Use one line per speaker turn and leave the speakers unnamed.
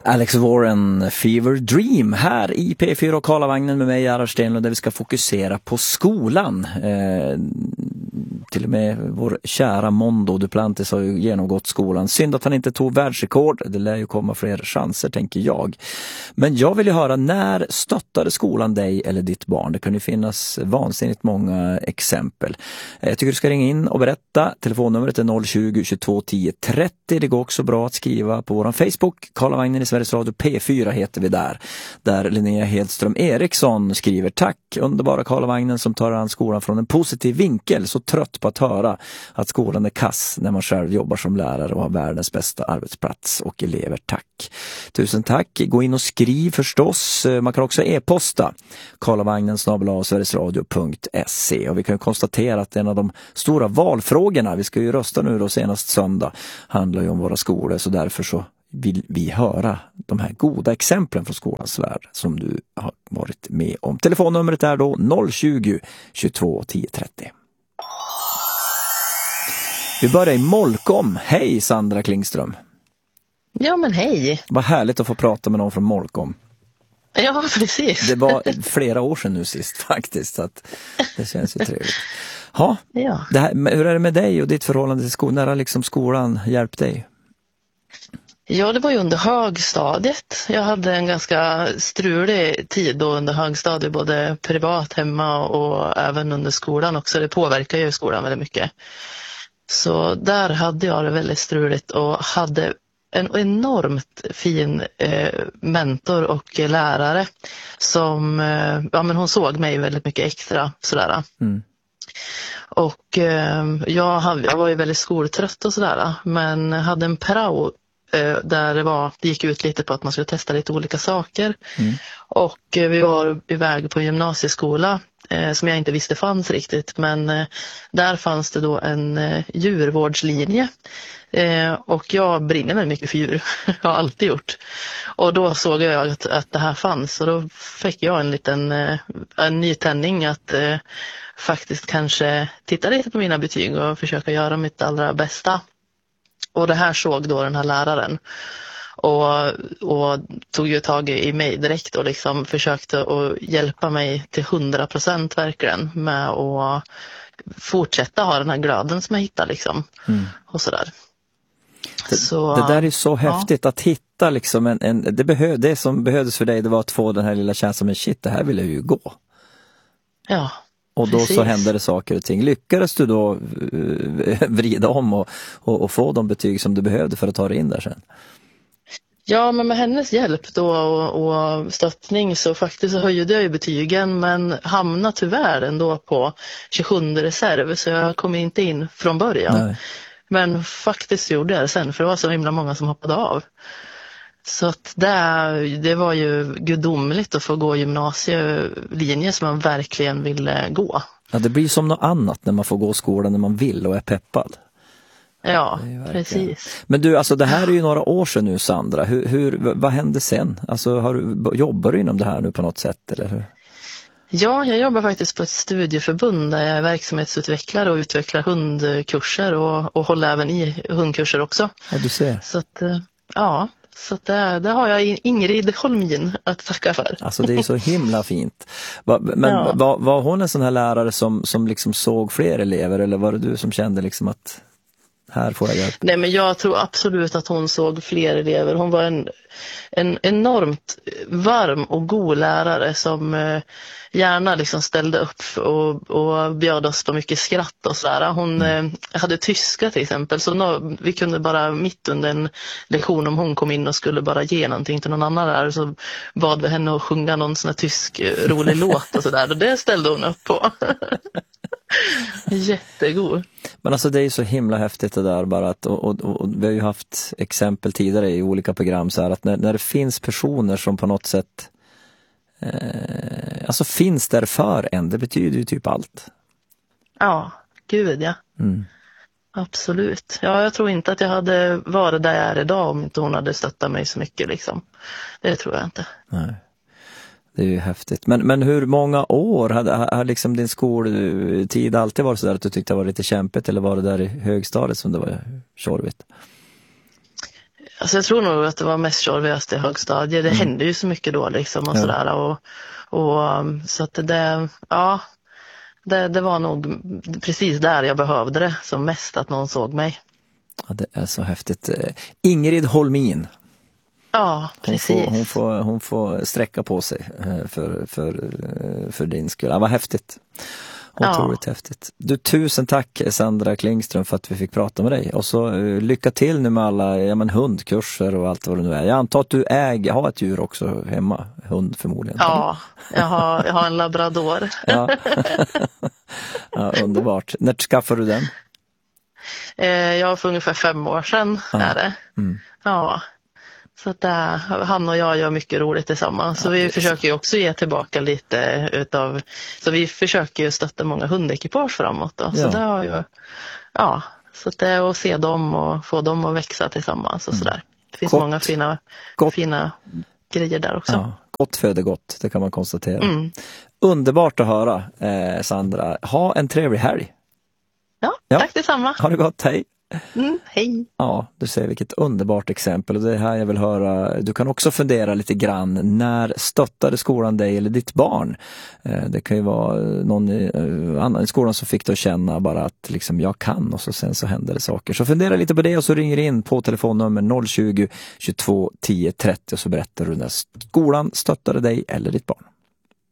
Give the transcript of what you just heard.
Alex Warren, Fever Dream, här i P4 och Karlavagnen med mig, Gerhard Stenlund, där vi ska fokusera på skolan. Till och med vår kära Mondo Duplantis har ju genomgått skolan. Synd att han inte tog världsrekord, det lär ju komma fler chanser, tänker jag. Men jag vill ju höra, när stöttade skolan dig eller ditt barn? Det kan ju finnas vansinnigt många exempel. Jag tycker du ska ringa in och berätta. Telefonnumret är 020 22 10 30. Det går också bra att skriva på vår Facebook. Karlavagnen i Sveriges Radio P4 heter vi där. Där Linnea Hedström Eriksson skriver: tack, underbara Karlavagnen som tar an skolan från en positiv vinkel. Så trött på att höra att skolan är kass när man själv jobbar som lärare och har världens bästa arbetsplats och elever. Tack. Tusen tack. Gå in och skriv förstås. Man kan också e-posta karlavagnen@sverigesradio.se. Och vi kan konstatera att en av de stora valfrågorna, vi ska ju rösta nu då senast söndag, handlar ju om våra skolor, så därför så vill vi höra de här goda exemplen från skolans värld som du har varit med om. Telefonnumret är då 020 22 10 30. Vi börjar i Molkom. Hej Sandra Klingström.
Ja, men hej.
Vad härligt att få prata med någon från Molkom.
Ja, precis.
Det var flera år sedan nu sist faktiskt, så att det känns ju trevligt. Ja. Det här, hur är det med dig och ditt förhållande till skolan? När har liksom skolan hjälpt dig?
Ja, det var ju under högstadiet. Jag hade en ganska strulig tid då under högstadiet, både privat hemma och även under skolan också. Det påverkar ju skolan väldigt mycket. Så där hade jag det väldigt struligt och hade en enormt fin mentor och lärare som, men hon såg mig väldigt mycket extra sådär. Mm. Och jag var ju väldigt skoltrött och sådär, men hade en prao där det gick ut lite på att man skulle testa lite olika saker. Mm. Och vi var iväg på en gymnasieskola som jag inte visste fanns riktigt, men där fanns det då en djurvårdslinje. Och jag brinner väldigt mycket för djur, jag har alltid gjort. Och då såg jag att det här fanns, och då fick jag en nytändning att faktiskt kanske titta lite på mina betyg och försöka göra mitt allra bästa. Och det här såg då den här läraren och tog ju tag i mig direkt och liksom försökte att hjälpa mig till 100% verkligen med att fortsätta ha den här glöden som jag hittade liksom. Mm. Och sådär.
Det där är så häftigt att hitta liksom det som behövdes för dig, det var att få den här lilla känslan med shit, det här vill jag ju gå.
Ja.
Och då så hände det saker och ting. Lyckades du då vrida om och få de betyg som du behövde för att ta dig in där sen?
Ja, men med hennes hjälp då och stöttning så faktiskt så höjde jag ju betygen, men hamnade tyvärr ändå på 27 reserv, så jag kom inte in från början. Nej. Men faktiskt gjorde jag det sen, för det var så himla många som hoppade av. Så att det var ju gudomligt att få gå gymnasielinje som man verkligen ville gå. Ja,
det blir som något annat när man får gå skolan när man vill och är peppad.
Ja, precis.
Men du, alltså det här är ju några år sedan nu, Sandra. Vad hände sen? Alltså jobbar du inom det här nu på något sätt, eller hur?
Ja, jag jobbar faktiskt på ett studieförbund där jag är verksamhetsutvecklare och utvecklar hundkurser och håller även i hundkurser också.
Ja, du ser.
Så att, ja. Så där har jag Ingrid Holmin att tacka för.
Alltså det är så himla fint. Men var hon en sån här lärare som liksom såg fler elever, eller var det du som kände liksom att här får jag hjälp? Nej,
men jag tror absolut att hon såg fler elever. Hon var en enormt varm och god lärare som gärna liksom ställde upp och bjöd oss på mycket skratt och sådär. Hon hade tyska till exempel, så vi kunde bara mitt under en lektion, om hon kom in och skulle bara ge någonting till någon annan där, så bad vi henne att sjunga någon sån här tysk rolig låt och sådär, och det ställde hon upp på. Jättegod.
Men alltså det är så himla häftigt det där bara att, och vi har ju haft exempel tidigare i olika program så här, att när det finns personer som på något sätt alltså finns där för en, det betyder ju typ allt.
Ja, gud ja. Mm. Absolut. Ja, jag tror inte att jag hade varit där jag är idag om inte hon hade stöttat mig så mycket liksom. Det tror jag inte.
Nej. Det är ju häftigt. Men hur många år har liksom din skoltid alltid varit så där att du tyckte det var lite kämpigt, eller var det där i högstadiet som det var tjorvigt?
Alltså jag tror nog att det var mest tjorvigast i högstadiet. Det hände ju så mycket då liksom och sådär. Och så att det var nog precis där jag behövde det som mest, att någon såg mig.
Ja, det är så häftigt. Ingrid Holmin.
Ja, precis.
Hon får sträcka på sig för din skull. Ja, vad häftigt. Otroligt häftigt. Du, tusen tack Sandra Klingström för att vi fick prata med dig. Och så lycka till nu med alla hundkurser och allt vad det nu är. Jag antar att du har ett djur också hemma. Hund förmodligen.
Ja, jag har en labrador.
Ja. Ja, underbart. När skaffade du den?
Jag för ungefär 5 år sedan är det. Ja. Så att han och jag gör mycket roligt tillsammans. Så vi försöker ju också ge tillbaka lite utav... Så vi försöker ju stötta många hundekipage framåt då. Så det har ju... Ja, så det är att se dem och få dem att växa tillsammans och sådär. Det finns många fina grejer där också.
Ja, gott föder gott, det kan man konstatera. Underbart att höra, Sandra. Ha en trevlig helg.
Ja, tack detsamma.
Ha det gott, hej.
Hej.
Ja, du ser vilket underbart exempel, och det här jag vill höra. Du kan också fundera lite grann, när stöttade skolan dig eller ditt barn? Det kan ju vara någon annan i skolan som fick dig att känna bara att liksom, jag kan, och så sen så händer det saker. Så fundera lite på det och så ringer in på telefonnummer 020 22 10 30 och så berättar du när skolan stöttade dig eller ditt barn.